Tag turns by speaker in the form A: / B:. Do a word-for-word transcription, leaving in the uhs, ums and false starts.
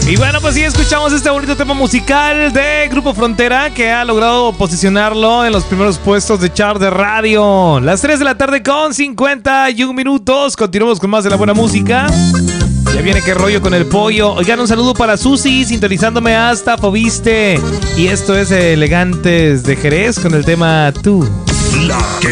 A: Y bueno, pues sí, escuchamos este bonito tema musical de Grupo Frontera, que ha logrado posicionarlo en los primeros puestos de chart de radio. Las tres de la tarde con cincuenta y un minutos. Continuamos con más de la buena música. Ya viene Qué Rollo con el Pollo. Oigan, un saludo para Susi, sintonizándome hasta Fobiste. Y esto es Elegantes de Jerez con el tema Tú.
B: La que